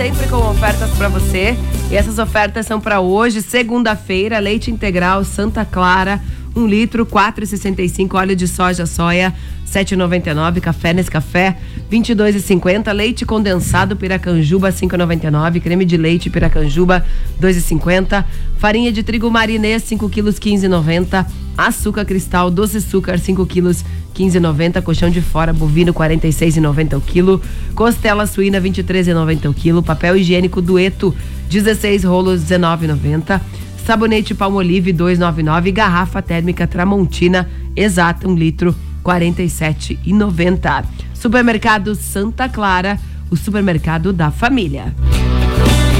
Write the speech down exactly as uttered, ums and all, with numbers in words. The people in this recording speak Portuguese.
Sempre com ofertas para você. E essas ofertas são para hoje, segunda-feira. Leite integral Santa Clara, um litro, quatro reais e sessenta e cinco. Óleo de soja soia, sete reais e noventa e nove. Café Nescafé, vinte e dois reais e cinquenta. Leite condensado Piracanjuba, cinco reais e noventa e nove. Creme de leite Piracanjuba, dois reais e cinquenta. Farinha de trigo Marinê, cinco quilos, quinze reais e noventa. Açúcar cristal, doce açúcar, cinco quilos, quinze reais e noventa. Colchão de fora bovino, quarenta e seis reais e noventa o quilo. Costela suína, vinte e três reais e noventa o quilo. Papel higiênico Dueto, dezesseis rolos, dezenove reais e noventa. Sabonete Palmolive, dois reais e noventa e nove. Garrafa térmica Tramontina, exata, um litro, quarenta e sete reais e noventa. Supermercado Santa Clara, o supermercado da família.